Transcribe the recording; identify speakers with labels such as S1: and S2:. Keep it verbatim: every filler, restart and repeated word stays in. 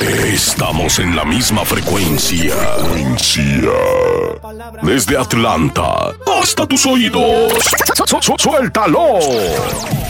S1: Estamos en la misma frecuencia. Frecuencia. Desde Atlanta hasta tus oídos. Su- su- Suéltalo.